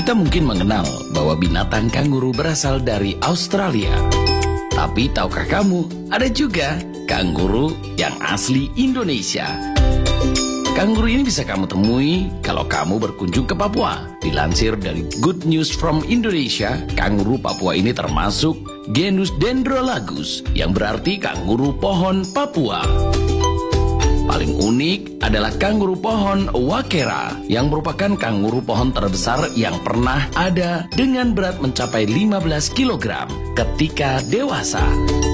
Kita mungkin mengenal bahwa binatang kanguru berasal dari Australia. Tapi tahukah kamu, ada juga kanguru yang asli Indonesia. Kanguru ini bisa kamu temui kalau kamu berkunjung ke Papua. Dilansir dari Good News from Indonesia, kanguru Papua ini termasuk genus Dendrolagus, yang berarti kanguru pohon Papua. Paling unik adalah kanguru pohon Wakera, yang merupakan kanguru pohon terbesar yang pernah ada dengan berat mencapai 15 kg ketika dewasa.